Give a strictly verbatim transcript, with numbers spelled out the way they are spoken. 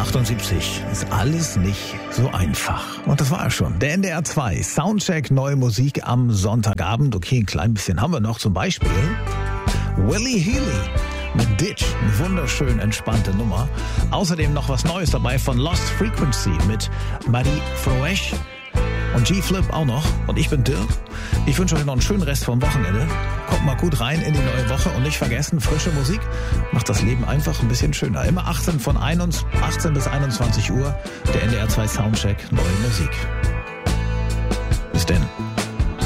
achtundsiebzig. Ist alles nicht so einfach. Und das war er schon. Der N D R zwei Soundcheck, neue Musik am Sonntagabend. Okay, ein klein bisschen haben wir noch. Zum Beispiel Willie Healy mit Ditch. Eine wunderschön entspannte Nummer. Außerdem noch was Neues dabei von Lost Frequency mit Marie Froesch. Und G-Flip auch noch. Und ich bin Dirk. Ich wünsche euch noch einen schönen Rest vom Wochenende. Kommt mal gut rein in die neue Woche und nicht vergessen, frische Musik macht das Leben einfach ein bisschen schöner. Immer achtzehn von achtzehn bis einundzwanzig Uhr, der N D R zwei Soundcheck, neue Musik. Bis denn.